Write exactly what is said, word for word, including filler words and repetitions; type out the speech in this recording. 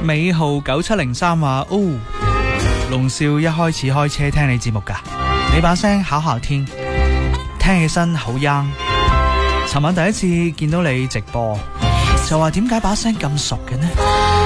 美號九七零三話，哦，龍少一開始開車聽你節目噶，你把聲好好聽，聽起身好 young。尋晚第一次見到你直播，就話點解把聲咁熟嘅呢？